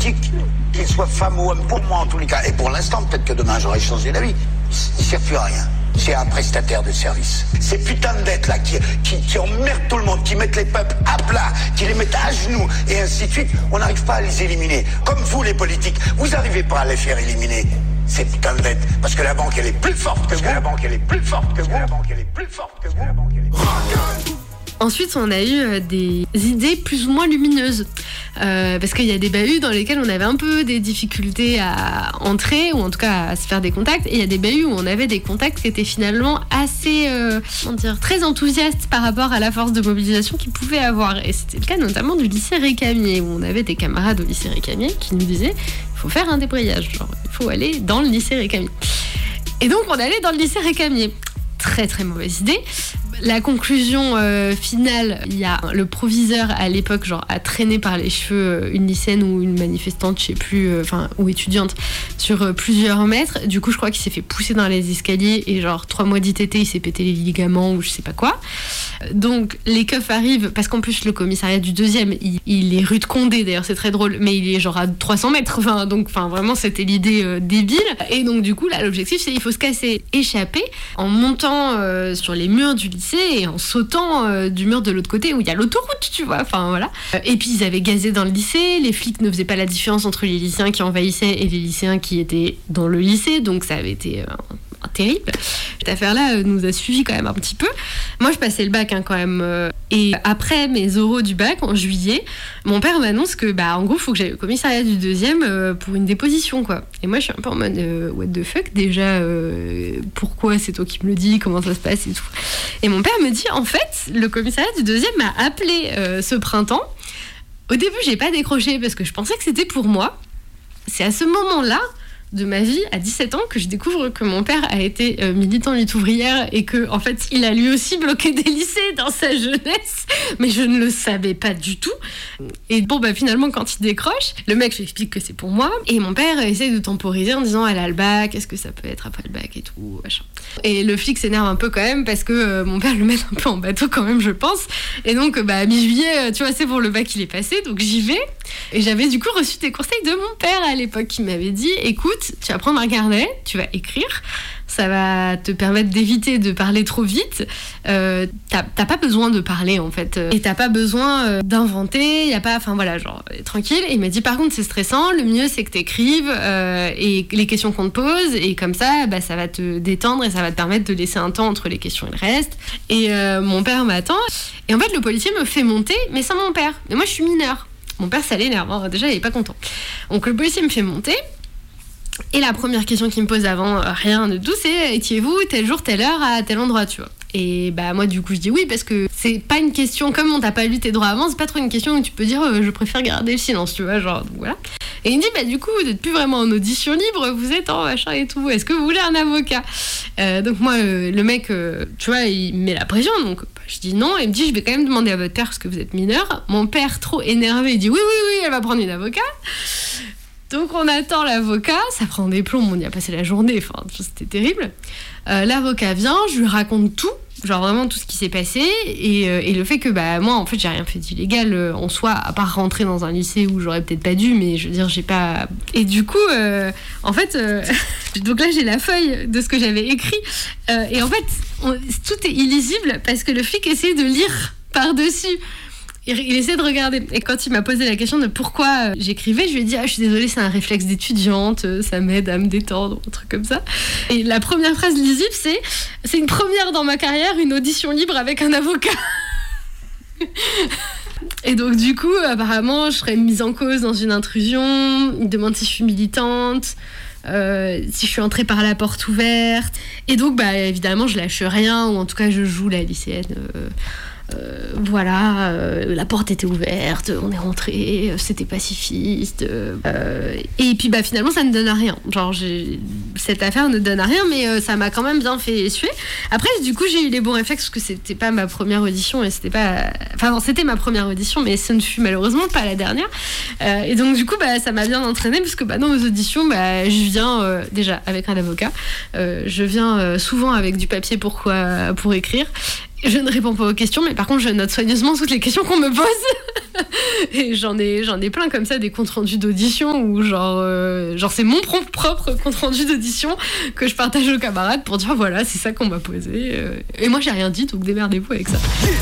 politique, qu'il soit femme ou homme, pour moi en tous les cas, et pour l'instant, peut-être que demain j'aurai changé d'avis, il ne sert plus à rien. C'est un prestataire de service. Ces putains de dettes là qui emmerdent tout le monde, qui mettent les peuples à plat, qui les mettent à genoux, et ainsi de suite, on n'arrive pas à les éliminer. Comme vous les politiques, vous n'arrivez pas à les faire éliminer. Ces putains de dettes. Parce que la banque elle est plus forte que vous. La banque elle est plus forte que vous. La banque elle est plus forte que vous. La banque elle est plus forte que vous. Ensuite, on a eu des idées plus ou moins lumineuses. Parce qu'il y a des bahuts dans lesquels on avait un peu des difficultés à entrer, ou en tout cas à se faire des contacts. Et il y a des bahuts où on avait des contacts qui étaient finalement assez, très enthousiastes par rapport à la force de mobilisation qu'ils pouvaient avoir. Et c'était le cas notamment du lycée Récamier, où on avait des camarades au lycée Récamier qui nous disaient il faut faire un débrayage, genre il faut aller dans le lycée Récamier. Et donc on allait dans le lycée Récamier. Très très mauvaise idée. La conclusion finale, il y a le proviseur à l'époque a traîné par les cheveux une lycéenne ou une manifestante, je sais plus, ou étudiante, sur plusieurs mètres. Du coup, je crois qu'il s'est fait pousser dans les escaliers et 3 mois d'ITT, il s'est pété les ligaments ou je sais pas quoi. Donc les keufs arrivent, parce qu'en plus le commissariat du 2e, il est rue de Condé, d'ailleurs c'est très drôle, mais il est à 300 mètres, vraiment c'était l'idée débile. Et donc du coup là l'objectif c'est il faut se casser, échapper en montant sur les murs du lycée et en sautant du mur de l'autre côté où il y a l'autoroute, tu vois, voilà. Et puis ils avaient gazé dans le lycée, les flics ne faisaient pas la différence entre les lycéens qui envahissaient et les lycéens qui étaient dans le lycée, donc ça avait été terrible. Cette affaire-là nous a suivi quand même un petit peu. Moi, je passais le bac quand même. Et après mes oraux du bac, en juillet, mon père m'annonce que, en gros, il faut que j'aille au commissariat du 2e pour une déposition, quoi. Et moi, je suis un peu en mode what the fuck, déjà, pourquoi c'est toi qui me le dis, comment ça se passe et tout. Et mon père me dit, en fait, le commissariat du 2e m'a appelé ce printemps. Au début, j'ai pas décroché parce que je pensais que c'était pour moi. C'est à ce moment-là de ma vie, à 17 ans, que je découvre que mon père a été militant lutte ouvrière et que, en fait, il a lui aussi bloqué des lycées dans sa jeunesse. Mais je ne le savais pas du tout. Et finalement, quand il décroche, le mec, je lui explique que c'est pour moi. Et mon père essaie de temporiser en disant, elle a le bac, est-ce que ça peut être après le bac et tout, machin. Et le flic s'énerve un peu quand même parce que mon père le met un peu en bateau quand même, je pense. Et donc, à mi-juillet, tu vois, c'est bon, le bac, il est passé. Donc, j'y vais. Et j'avais du coup reçu des conseils de mon père à l'époque qui m'avait dit, écoute, tu vas prendre un carnet, tu vas écrire, ça va te permettre d'éviter de parler trop vite. T'as pas besoin de parler en fait, et t'as pas besoin d'inventer, y a pas, tranquille. Et il m'a dit par contre c'est stressant, le mieux c'est que t'écrives et les questions qu'on te pose, et comme ça, ça va te détendre et ça va te permettre de laisser un temps entre les questions et le reste. Et mon père m'attend, et en fait le policier me fait monter, mais sans mon père. Mais moi je suis mineure. Mon père, ça l'énerve, déjà il est pas content. Donc le policier me fait monter. Et la première question qu'il me pose avant rien de tout, c'est étiez-vous tel jour, telle heure, à tel endroit, tu vois. Et moi du coup je dis oui parce que c'est pas une question, comme on t'a pas lu tes droits avant, c'est pas trop une question où tu peux dire je préfère garder le silence, tu vois, donc voilà. Et il me dit du coup vous êtes plus vraiment en audition libre, vous êtes en machin et tout, est-ce que vous voulez un avocat? Donc moi le mec tu vois il me met la pression, donc je dis non, et il me dit je vais quand même demander à votre père parce que vous êtes mineur. Mon père trop énervé il dit oui elle va prendre une avocat. Donc on attend l'avocat, ça prend des plombs, on y a passé la journée, c'était terrible. L'avocat vient, je lui raconte tout, vraiment tout ce qui s'est passé, et le fait que moi en fait j'ai rien fait d'illégal en soi, à part rentrer dans un lycée où j'aurais peut-être pas dû, mais je veux dire j'ai pas... Et du coup, en fait, donc là j'ai la feuille de ce que j'avais écrit, et en fait tout est illisible parce que le flic essaie de lire par-dessus. Il essaie de regarder. Et quand il m'a posé la question de pourquoi j'écrivais, je lui ai dit je suis désolée, c'est un réflexe d'étudiante, ça m'aide à me détendre, un truc comme ça. Et la première phrase lisible, c'est une première dans ma carrière, une audition libre avec un avocat. Et donc du coup, apparemment, je serais mise en cause dans une intrusion. Il demande si je suis militante. Si je suis entrée par la porte ouverte. Et donc évidemment je lâche rien, ou en tout cas je joue la lycéenne. La porte était ouverte, on est rentré, c'était pacifiste, et puis finalement ça ne donne à rien, cette affaire ne donne à rien, mais ça m'a quand même bien fait suer. Après du coup j'ai eu les bons réflexes parce que c'était pas ma première audition, et c'était ma première audition, mais ce ne fut malheureusement pas la dernière, et donc du coup ça m'a bien entraînée parce que dans mes auditions je viens déjà avec un avocat, je viens souvent avec du papier pour écrire, Je ne réponds pas aux questions, mais par contre, je note soigneusement toutes les questions qu'on me pose. Et j'en ai plein comme ça, des comptes rendus d'audition où genre c'est mon propre compte rendu d'audition que je partage aux camarades pour dire voilà, c'est ça qu'on m'a posé. Et moi, j'ai rien dit, donc démerdez-vous avec ça.